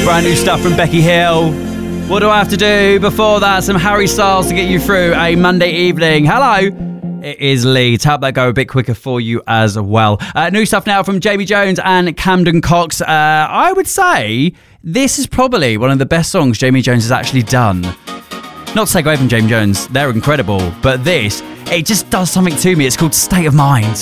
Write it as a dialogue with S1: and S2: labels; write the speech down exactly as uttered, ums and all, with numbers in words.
S1: Brand new stuff from Becky Hill. What do I have to do? Before that, some Harry Styles to get you through a Monday evening. Hello. It is Lee. To help that go a bit quicker for you as well. Uh, new stuff now from Jamie Jones and Camden Cox. Uh, I would say this is probably one of the best songs Jamie Jones has actually done. Not to take away from Jamie Jones, they're incredible, but this, it just does something to me. It's called State of Mind.